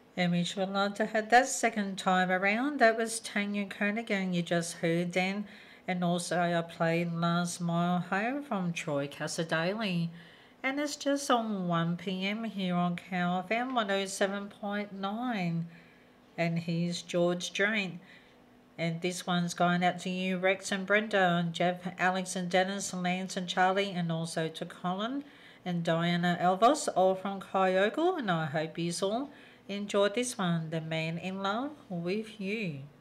And we should like to have that second time around. That was Tanya Kernaghan you just heard then. And also I played Last Mile Home from Troy Cassadaly. And it's just on 1 p.m. here on Cow FM 107.9. And here's George Drain. And this one's going out to you, Rex and Brenda, and Jeff, Alex and Dennis, Lance and Charlie, and also to Colin and Diana Elvos, all from Kyogle. And I hope you all enjoyed this one, The Man in Love with You.